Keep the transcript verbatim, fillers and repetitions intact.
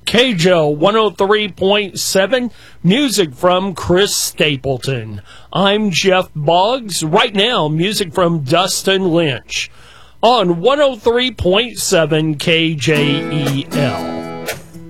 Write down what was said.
K J O one oh three point seven, music from Chris Stapleton. I'm Jeff Boggs. Right now, music from Dustin Lynch on one oh three point seven K J E L.